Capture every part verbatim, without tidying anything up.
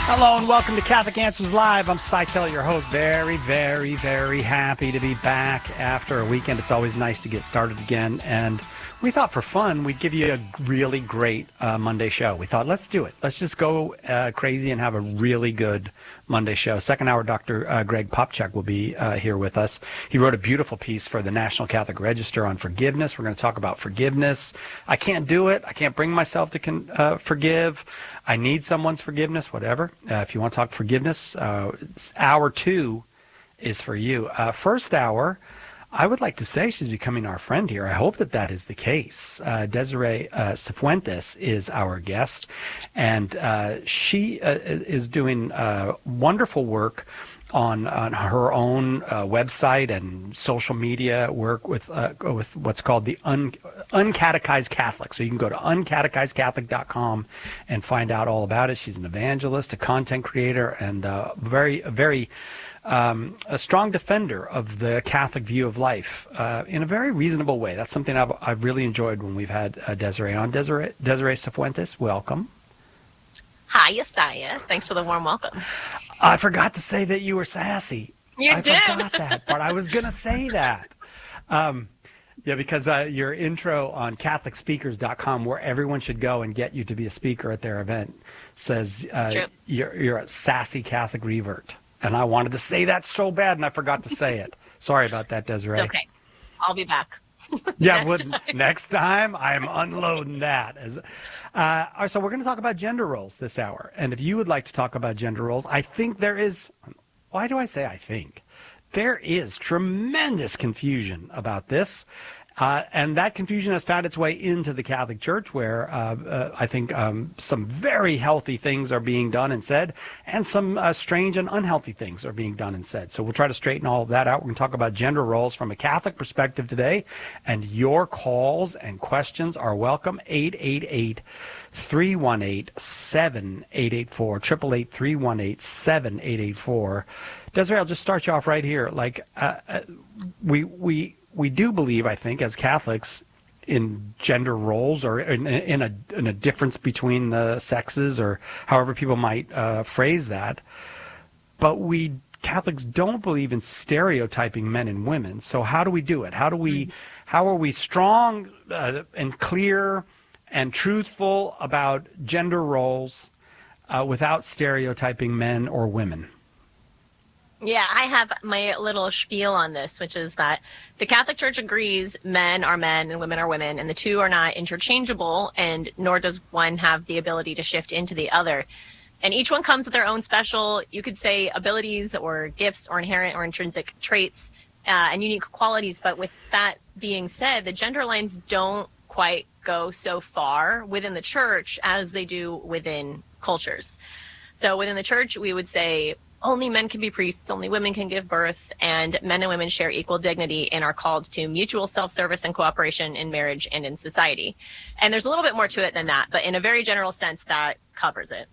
Hello and welcome to Catholic Answers Live. I'm Cy Kelly, your host. Very, very, very happy to be back after a weekend. It's always nice to get started again. And we thought for fun, we'd give you a really great uh, Monday show. We thought, let's do it. Let's just go uh, crazy and have a really good Monday show. Second hour, Doctor Uh, Greg Popchak will be uh, here with us. He wrote a beautiful piece for the National Catholic Register on forgiveness. We're going to talk about forgiveness. I can't do it. I can't bring myself to con- uh, forgive. I need someone's forgiveness, whatever. Uh, if you want to talk forgiveness, uh, hour two is for you. Uh, first hour, I would like to say she's becoming our friend here. I hope that that is the case. Uh, Desiree uh, Cifuentes is our guest, and uh, she uh, is doing uh, wonderful work on on her own uh, website and social media work with uh, with what's called the un, Uncatechized Catholic. So you can go to uncatechized catholic dot com and find out all about it. She's an evangelist, a content creator, and uh, very very um, a strong defender of the Catholic view of life uh, in a very reasonable way. That's something I've I've really enjoyed when we've had uh, Desiree on. Desiree Desiree Cifuentes, welcome. Hi, Yesaya. Thanks for the warm welcome. I forgot to say that you were sassy. You I did. forgot that part. I was going to say that. Um, yeah, because uh, your intro on catholic speakers dot com, where everyone should go and get you to be a speaker at their event, says uh, you're, you're a sassy Catholic revert. And I wanted to say that so bad, and I forgot to say it. Sorry about that, Desiree. It's okay. I'll be back. Yeah, next, well, time. next time I'm unloading that. As, uh, all right, so we're going to talk about gender roles this hour. And if you would like to talk about gender roles, I think there is, why do I say I think? There is tremendous confusion about this. Uh, and that confusion has found its way into the Catholic Church, where uh, uh, I think um, some very healthy things are being done and said, and some uh, strange and unhealthy things are being done and said. So we'll try to straighten all of that out. We're going to talk about gender roles from a Catholic perspective today, and your calls and questions are welcome. eight eight eight, three one eight, seven eight eight four, eight eight eight, three one eight, seven eight eight four. Desiree, I'll just start you off right here. Like, uh, uh, we we... We do believe, I think, as Catholics, in gender roles or in, in a in a difference between the sexes, or however people might uh, phrase that. But we Catholics don't believe in stereotyping men and women. So how do we do it? How do we? How are we strong uh, and clear and truthful about gender roles uh, without stereotyping men or women? Yeah, I have my little spiel on this, which is that the Catholic Church agrees men are men and women are women, and the two are not interchangeable, and nor does one have the ability to shift into the other. And each one comes with their own special, you could say, abilities or gifts or inherent or intrinsic traits uh, and unique qualities. But with that being said, the gender lines don't quite go so far within the church as they do within cultures. So within the church, we would say only men can be priests, only women can give birth, and men and women share equal dignity and are called to mutual self-service and cooperation in marriage and in society. And there's a little bit more to it than that, but in a very general sense, that covers it.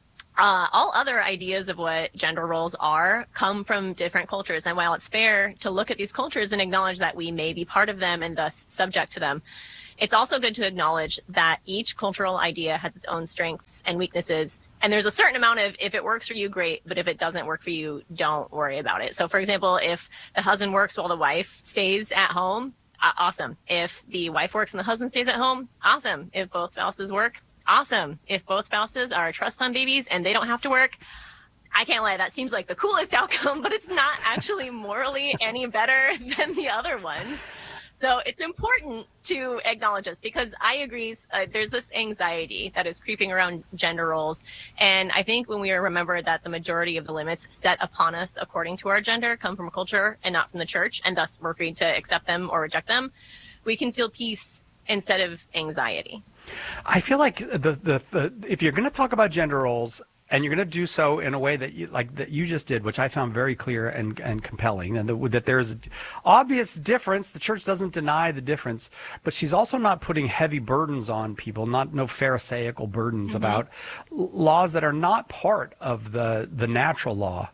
Uh, all other ideas of what gender roles are come from different cultures. And while it's fair to look at these cultures and acknowledge that we may be part of them and thus subject to them, it's also good to acknowledge that each cultural idea has its own strengths and weaknesses. And there's a certain amount of, if it works for you, great. But if it doesn't work for you, don't worry about it. So, for example, if the husband works while the wife stays at home, uh, awesome. If the wife works and the husband stays at home, awesome. If both spouses work, awesome. If both spouses are trust fund babies and they don't have to work, I can't lie, that seems like the coolest outcome, but it's not actually morally any better than the other ones. So it's important to acknowledge this, because I agree, uh, there's this anxiety that is creeping around gender roles. And I think when we remember that the majority of the limits set upon us according to our gender come from culture and not from the church, and thus we're free to accept them or reject them, we can feel peace instead of anxiety. I feel like the, the, the if you're going to talk about gender roles, and you're going to do so in a way that you, like that you just did, which I found very clear and, and compelling, and the, that there's obvious difference. The church doesn't deny the difference, but she's also not putting heavy burdens on people, not no pharisaical burdens mm-hmm. about laws that are not part of the, the natural law.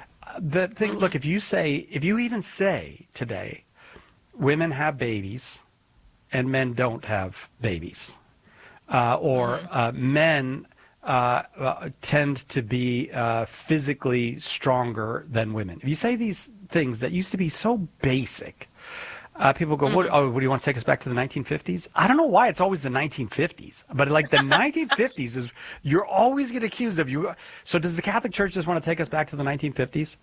The thing, mm-hmm. look, if you say, if you even say today, women have babies and men don't have babies, uh, or mm-hmm. uh, men uh, uh, tend to be uh, physically stronger than women. If you say these things that used to be so basic, uh, people go, what, Mm-hmm. oh, what do you want to take us back to the nineteen fifties? I don't know why it's always the nineteen fifties, but like the nineteen fifties is, you're always get accused of you. So does the Catholic Church just want to take us back to the nineteen fifties?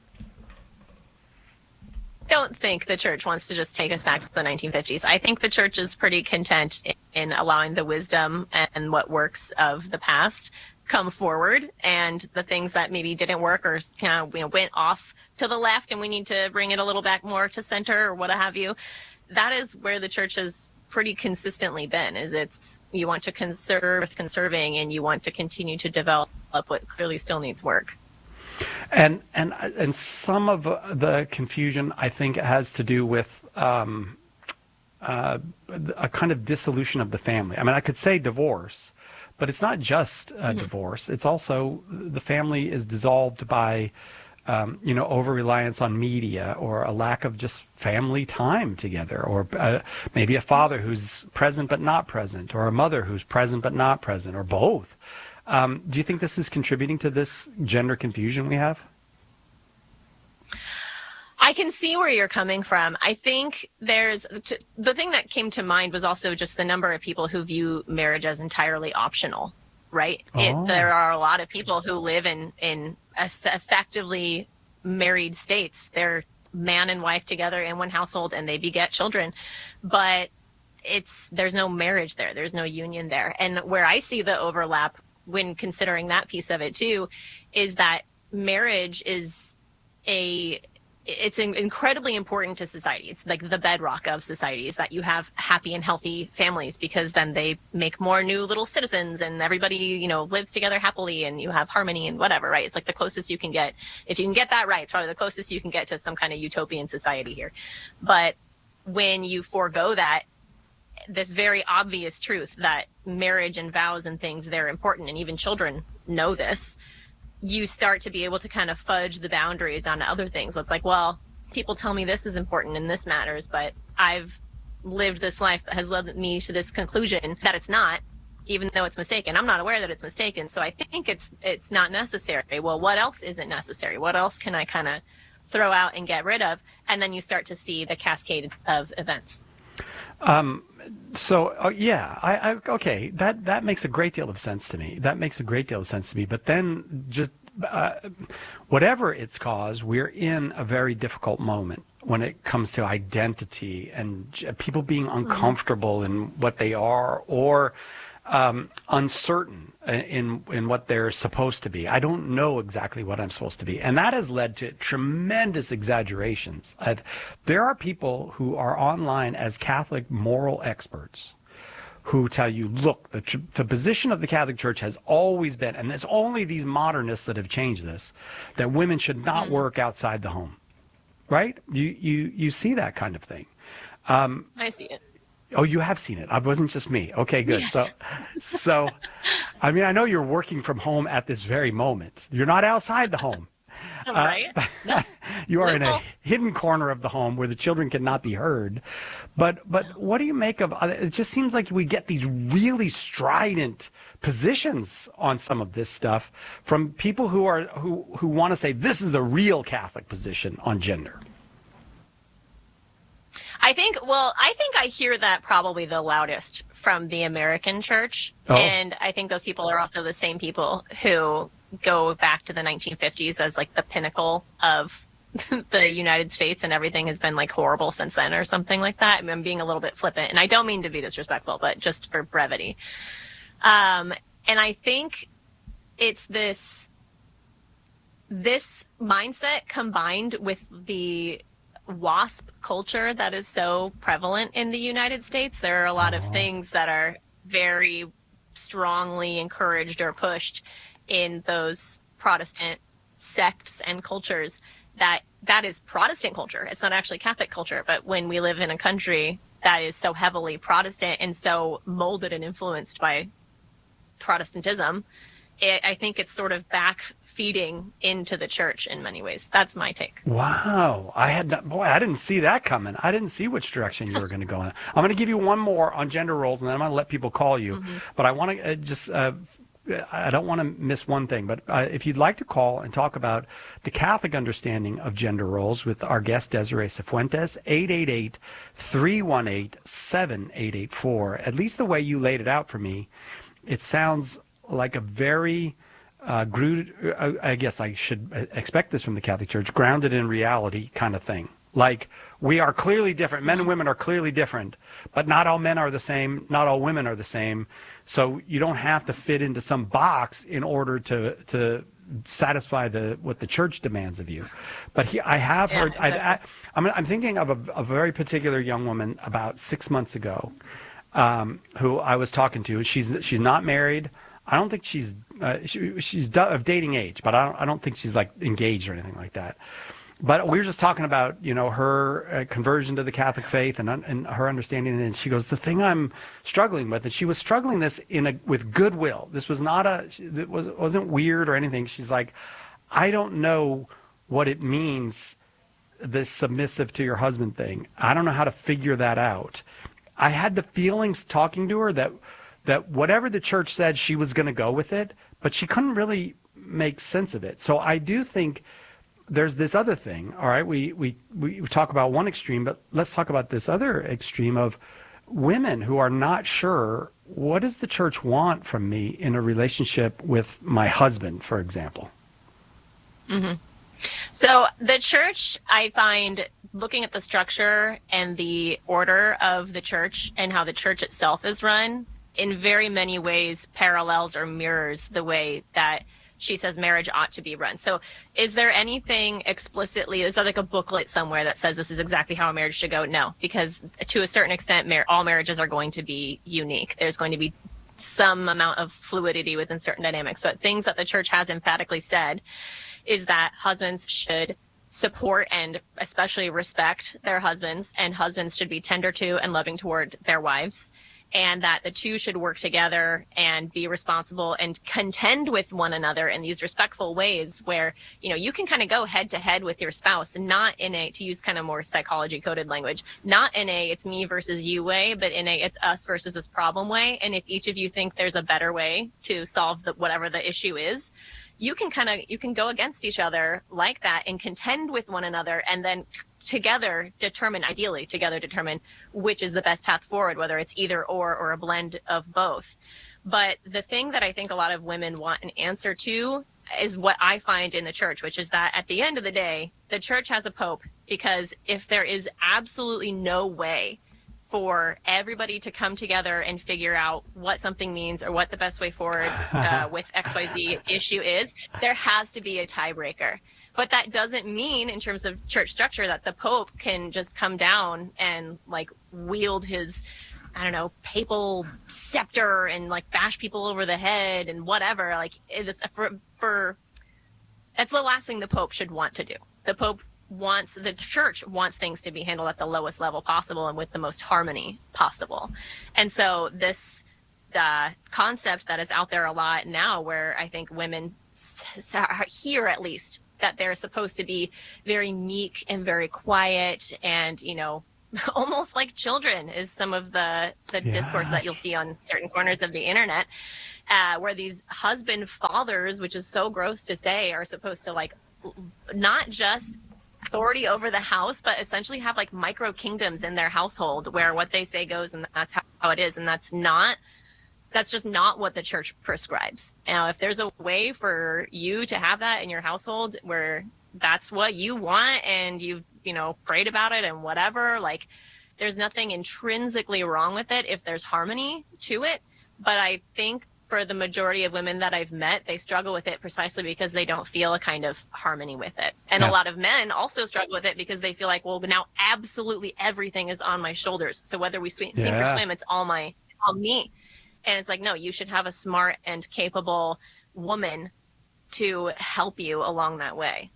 Don't think the church wants to just take us back to the nineteen fifties. I think the church is pretty content in, in allowing the wisdom and what works of the past come forward, and the things that maybe didn't work or kind of, you know, went off to the left and we need to bring it a little back more to center or what have you. That is where the church has pretty consistently been, is it's, you want to conserve conserving and you want to continue to develop what clearly still needs work. And and and some of the confusion, I think, has to do with um, uh, a kind of dissolution of the family. I mean, I could say divorce, but it's not just a mm-hmm. divorce. It's also the family is dissolved by, um, you know, over-reliance on media, or a lack of just family time together, or uh, maybe a father who's present but not present, or a mother who's present but not present, or both. Um, do you think this is contributing to this gender confusion we have? I can see where you're coming from. I think there's the thing that came to mind was also just the number of people who view marriage as entirely optional, right? Oh. It, there are a lot of people who live in, in effectively married states. They're man and wife together in one household and they beget children, but it's, there's no marriage there. There's no union there. And where I see the overlap when considering that piece of it too, is that marriage is a, it's incredibly important to society. It's like the bedrock of society, is that you have happy and healthy families, because then they make more new little citizens and everybody, you know, lives together happily and you have harmony and whatever, right? It's like the closest you can get. If you can get that right, it's probably the closest you can get to some kind of utopian society here. But when you forego that, this very obvious truth that marriage and vows and things, they're important, and even children know this, you start to be able to kind of fudge the boundaries on other things. So it's like, well, people tell me this is important and this matters, but I've lived this life that has led me to this conclusion that it's not, even though it's mistaken. I'm not aware that it's mistaken, so I think it's it's not necessary. Well, what else isn't necessary? What else can I kind of throw out and get rid of? And then you start to see the cascade of events. Um, so, uh, yeah, I, I, okay, that, that makes a great deal of sense to me. That makes a great deal of sense to me. But then just uh, whatever its cause, we're in a very difficult moment when it comes to identity and j- people being uncomfortable mm-hmm. in what they are, or um, uncertain in in what they're supposed to be. I don't know exactly what I'm supposed to be. And that has led to tremendous exaggerations. Uh, there are people who are online as Catholic moral experts who tell you, look, the, tr- the position of the Catholic Church has always been, and it's only these modernists that have changed this, that women should not mm-hmm. work outside the home. Right? You, you, you see that kind of thing. Um, I see it. Oh, you have seen it. It wasn't just me. Okay, good. Yes. So, so, I mean, I know you're working from home at this very moment. You're not outside the home. Right. Uh, you are in a hidden corner of the home where the children cannot be heard. But, but what do you make of, it just seems like we get these really strident positions on some of this stuff from people who are, who, who want to say this is a real Catholic position on gender. I think, well, I think I hear that probably the loudest from the American church. Oh. And I think those people are also the same people who go back to the nineteen fifties as like the pinnacle of the United States, and everything has been like horrible since then or something like that. I mean, I'm being a little bit flippant, and I don't mean to be disrespectful, but just for brevity. Um, and I think it's this, this mindset combined with the WASP culture that is so prevalent in the United States. There are a lot of things that are very strongly encouraged or pushed in those Protestant sects and cultures that that is Protestant culture. It's not actually Catholic culture, but when we live in a country that is so heavily Protestant and so molded and influenced by Protestantism, it, I think it's sort of back feeding into the church in many ways. That's my take. Wow. I had not, boy, I didn't see that coming. I didn't see which direction you were going to go in. I'm going to give you one more on gender roles, and then I'm going to let people call you. Mm-hmm. But I want to uh, just uh, I don't want to miss one thing, but uh, if you'd like to call and talk about the Catholic understanding of gender roles with our guest Desiree Cifuentes, eight eight eight, three one eight, seven eight eight four. At least the way you laid it out for me, it sounds like a very uh, grounded, uh, I guess I should expect this from the Catholic Church, grounded in reality kind of thing. Like, we are clearly different. Men and women are clearly different, but not all men are the same. Not all women are the same. So you don't have to fit into some box in order to to satisfy the what the church demands of you. But he, I have Yeah, heard. exactly. I, I, I'm, I'm thinking of a, a very particular young woman about six months ago, um, who I was talking to. She's she's not married. I don't think she's uh, she, she's of dating age, but I don't I don't think she's like engaged or anything like that. But we were just talking about, you know, her uh, conversion to the Catholic faith and, and her understanding. And she goes, the thing I'm struggling with, and she was struggling this in a, with goodwill. This was not a, it was, wasn't weird or anything. She's like, I don't know what it means, this submissive to your husband thing. I don't know how to figure that out. I had the feelings talking to her that, that whatever the church said, she was going to go with it, but she couldn't really make sense of it. So I do think there's this other thing. All right, we, we, we talk about one extreme, but let's talk about this other extreme of women who are not sure, what does the church want from me in a relationship with my husband, for example? Mm-hmm. So the church, I find, looking at the structure and the order of the church and how the church itself is run, in very many ways parallels or mirrors the way that she says marriage ought to be run. So is there anything explicitly, is there like a booklet somewhere that says this is exactly how a marriage should go? No, because to a certain extent, mar- all marriages are going to be unique. There's going to be some amount of fluidity within certain dynamics, but things that the church has emphatically said is that husbands should support and especially respect their husbands, and husbands should be tender to and loving toward their wives, and that the two should work together and be responsible and contend with one another in these respectful ways where, you know, you can kind of go head to head with your spouse, not in a, to use kind of more psychology coded language, not in a it's me versus you way, but in a it's us versus this problem way. And if each of you think there's a better way to solve the, whatever the issue is, you can kind of, you can go against each other like that and contend with one another, and then together determine, ideally together determine which is the best path forward, whether it's either or or a blend of both. But the thing that I think a lot of women want an answer to is what I find in the church, which is that at the end of the day, the church has a pope, because if there is absolutely no way for everybody to come together and figure out what something means or what the best way forward uh, with X Y Z issue is, there has to be a tiebreaker. But that doesn't mean, in terms of church structure, that the Pope can just come down and like wield his, I don't know, papal scepter and like bash people over the head and whatever. Like, it's for, for that's the last thing the Pope should want to do. The Pope wants, the church wants things to be handled at the lowest level possible and with the most harmony possible. And so this uh, concept that is out there a lot now, where I think women s- s- hear at least that they're supposed to be very meek and very quiet and, you know, almost like children, is some of the, the Yeah. discourse that you'll see on certain corners of the internet, uh, where these husband fathers, which is so gross to say, are supposed to like not just authority over the house, but essentially have like micro kingdoms in their household where what they say goes and that's how, how it is. And that's not, that's just not what the church prescribes. Now, if there's a way for you to have that in your household where that's what you want and you've, you know, prayed about it and whatever, like there's nothing intrinsically wrong with it if there's harmony to it. But I think for the majority of women that I've met, they struggle with it precisely because they don't feel a kind of harmony with it. And Yeah. a lot of men also struggle with it because they feel like, well, now absolutely everything is on my shoulders. So whether we swim, sink or Yeah. swim, it's all my, all me. And it's like, no, you should have a smart and capable woman to help you along that way.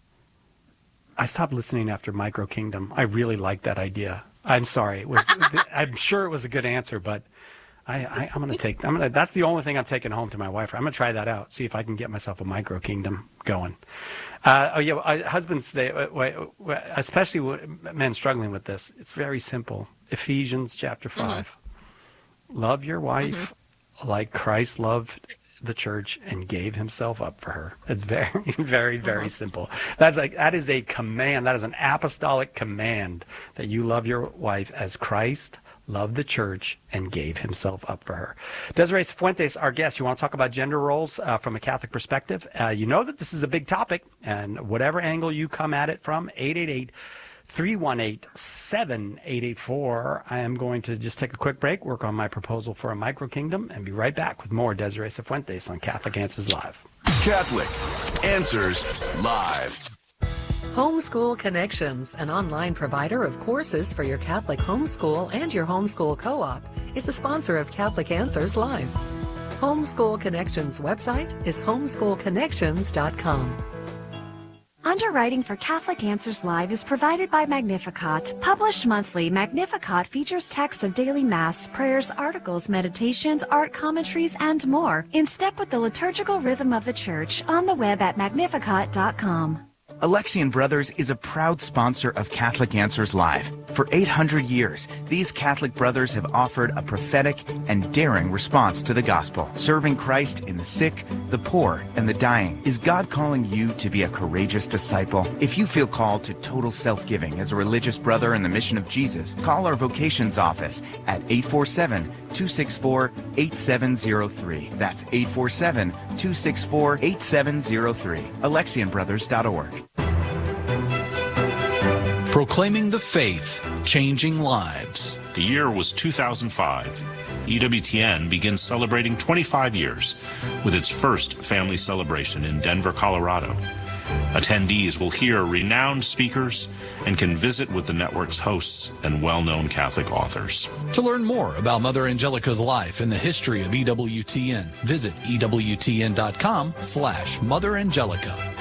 I stopped listening after Micro Kingdom. I really like that idea. I'm sorry. It was, I'm sure it was a good answer, but I, I, I'm going to take, I'm going to, that's the only thing I'm taking home to my wife. I'm going to try that out, see if I can get myself a Micro Kingdom going. Uh, oh yeah, uh, husbands, they, uh, especially men struggling with this, it's very simple. Ephesians chapter five. Mm-hmm. Love your wife mm-hmm. like Christ loved the church and gave himself up for her. It's very, very, very uh-huh. simple. That's like, that is a command. That is an apostolic command that you love your wife as Christ loved the church and gave himself up for her. Desiree Fuentes, our guest. You want to talk about gender roles uh, from a Catholic perspective? Uh, you know that this is a big topic, and whatever angle you come at it from, eight eight eight, three one eight, seven eight eight four. I am going to just take a quick break, work on my proposal for a micro kingdom, and be right back with more Desiree Fuentes on Catholic Answers Live. Catholic Answers Live. Homeschool Connections, an online provider of courses for your Catholic homeschool and your homeschool co-op, is a sponsor of Catholic Answers Live. Homeschool Connections website is homeschool connections dot com. Underwriting for Catholic Answers Live is provided by Magnificat. Published monthly, Magnificat features texts of daily Mass, prayers, articles, meditations, art commentaries, and more, in step with the liturgical rhythm of the Church, on the web at magnificat dot com. Alexian Brothers is a proud sponsor of Catholic Answers Live. For eight hundred years, these Catholic brothers have offered a prophetic and daring response to the gospel, serving Christ in the sick, the poor, and the dying. Is God calling you to be a courageous disciple? If you feel called to total self-giving as a religious brother in the mission of Jesus, call our vocations office at eight four seven, two six four, eight seven zero three. That's eight four seven, two six four, eight seven zero three. Alexian Brothers dot org. Proclaiming the faith, changing lives. The year was two thousand five. E W T N begins celebrating twenty-five years with its first family celebration in Denver, Colorado. Attendees will hear renowned speakers and can visit with the network's hosts and well-known Catholic authors. To learn more about Mother Angelica's life and the history of E W T N, visit E W T N dot com slash Mother Angelica.